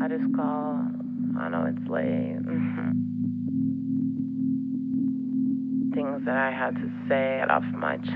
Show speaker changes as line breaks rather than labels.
I just call. I know it's late. Things that I had to say, get off my chest.